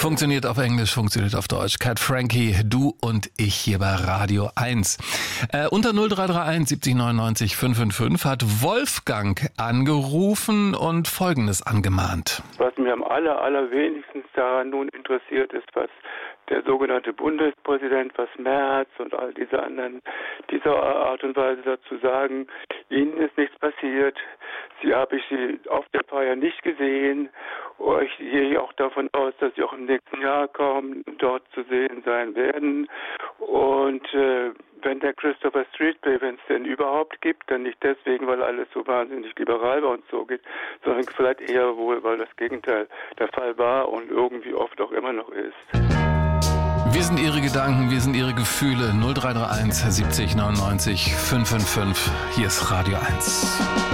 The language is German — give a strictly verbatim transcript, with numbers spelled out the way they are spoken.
Funktioniert auf Englisch, funktioniert auf Deutsch. Cat Frankie, du und ich hier bei Radio eins. Äh, unter null drei drei eins siebzig neunundneunzig fünfhundertfünf hat Wolfgang angerufen und Folgendes angemahnt. Was mir am aller, allerwenigsten daran nun interessiert ist, was der sogenannte Bundespräsident, was Merz und all diese anderen dieser Art und Weise dazu sagen. Ihnen ist nichts passiert. Sie habe ich Sie auf der Feier nicht gesehen. Ich gehe auch davon aus, dass Sie auch im nächsten Jahr kaum dort zu sehen sein werden. Und äh, wenn der Christopher Street Day, wenn es denn überhaupt gibt, dann nicht deswegen, weil alles so wahnsinnig liberal bei uns so geht, sondern vielleicht eher wohl, weil das Gegenteil der Fall war und irgendwie oft auch immer noch ist. Wir sind Ihre Gedanken, wir sind Ihre Gefühle. null drei drei eins siebzig neunundneunzig fünfhundertfünf. Hier ist Radio eins.